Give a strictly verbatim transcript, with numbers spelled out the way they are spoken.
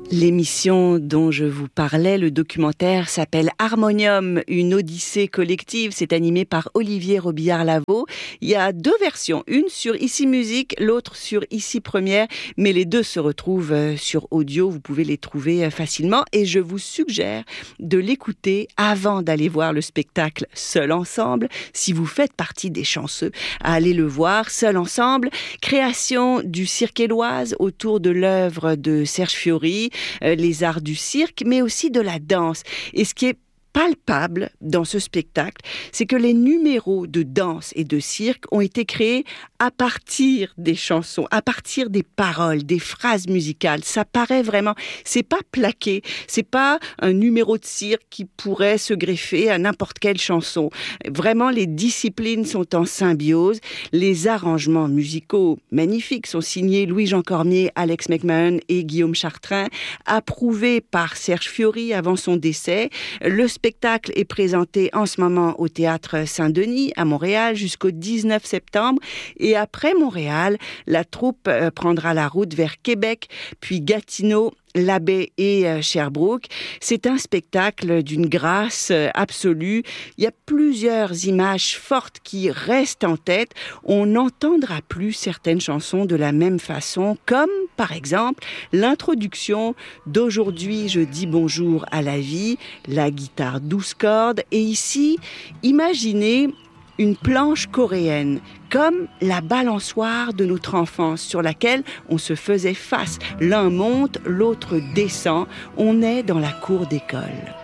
L'émission dont je vous parlais, le documentaire, s'appelle Harmonium, une odyssée collective. C'est animé par Olivier Robillard-Lavaux. Il y a deux versions, une sur Ici Musique, l'autre sur Ici Première, mais les deux se retrouvent sur audio. Vous pouvez les trouver facilement et je vous suggère de l'écouter avant d'aller voir le spectacle Seul Ensemble. Si vous faites partie des chanceux à aller le voir, Seul Ensemble, création du Cirque Éloise autour de l'œuvre de Serge Fiori, Euh, les arts du cirque, mais aussi de la danse. Et ce qui est palpable dans ce spectacle, c'est que les numéros de danse et de cirque ont été créés à partir des chansons, à partir des paroles, des phrases musicales. Ça paraît vraiment, c'est pas plaqué, c'est pas un numéro de cirque qui pourrait se greffer à n'importe quelle chanson. Vraiment, les disciplines sont en symbiose. Les arrangements musicaux magnifiques sont signés Louis-Jean Cormier, Alex McMahon et Guillaume Chartrain, approuvés par Serge Fiori avant son décès. Le Le spectacle est présenté en ce moment au Théâtre Saint-Denis à Montréal jusqu'au dix-neuf septembre. Et après Montréal, la troupe euh, prendra la route vers Québec, puis Gatineau, La Baie et euh, Sherbrooke. C'est un spectacle d'une grâce euh, absolue. Il y a plusieurs images fortes qui restent en tête. On n'entendra plus certaines chansons de la même façon, comme par exemple l'introduction d'Aujourd'hui je dis bonjour à la vie, la guitare douze cordes. Et ici, imaginez une planche coréenne, comme la balançoire de notre enfance sur laquelle on se faisait face. L'un monte, l'autre descend. On est dans la cour d'école.